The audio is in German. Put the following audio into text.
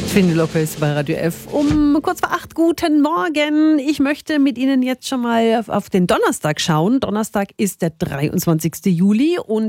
Jennifer Lopez bei Radio F um kurz vor 8. Guten Morgen. Ich möchte mit Ihnen jetzt schon mal auf den Donnerstag schauen. Donnerstag ist der 23. Juli und